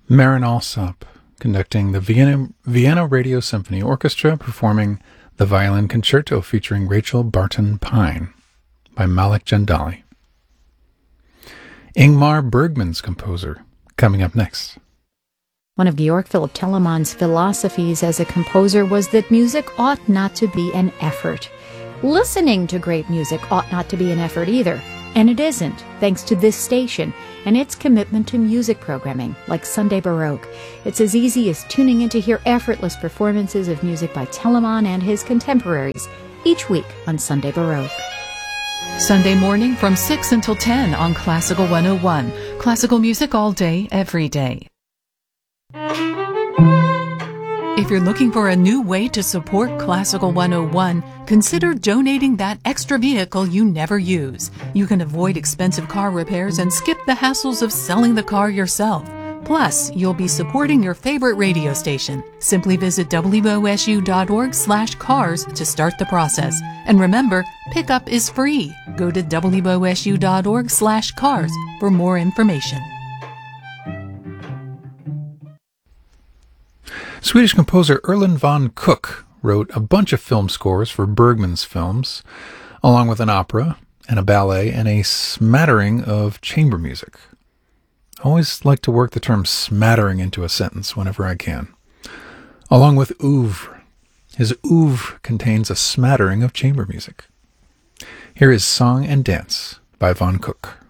Marin Alsop, conducting the Vienna Radio Symphony Orchestra, performing the Violin Concerto featuring Rachel Barton Pine by Malik Jandali. Ingmar Bergman's composer, coming up next. One of Georg Philipp Telemann's philosophies as a composer was that music ought not to be an effort. Listening to great music ought not to be an effort either. And it isn't, thanks to this station and its commitment to music programming, like Sunday Baroque. It's as easy as tuning in to hear effortless performances of music by Telemann and his contemporaries each week on Sunday Baroque. Sunday morning from 6 until 10 on Classical 101. Classical music all day, every day. If you're looking for a new way to support Classical 101, consider donating that extra vehicle you never use. You can avoid expensive car repairs and skip the hassles of selling the car yourself. Plus, you'll be supporting your favorite radio station. Simply visit wosu.org/cars to start the process. And remember, pickup is free. Go to wosu.org/cars for more information. Swedish composer Erland von Koch wrote a bunch of film scores for Bergman's films, along with an opera and a ballet and a smattering of chamber music. I always like to work the term smattering into a sentence whenever I can. Along with oeuvre. His oeuvre contains a smattering of chamber music. Here is Song and Dance by von Koch.